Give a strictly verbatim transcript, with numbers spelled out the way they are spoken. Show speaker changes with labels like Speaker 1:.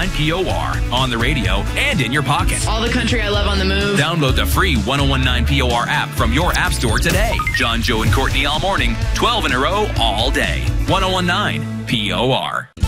Speaker 1: nine P O R on the radio and in your pocket.
Speaker 2: All the country I love on the move.
Speaker 1: Download the free one oh one nine P O R app from your app store today. John, Joe, and Courtney all morning, twelve in a row all day. one oh one nine P O R.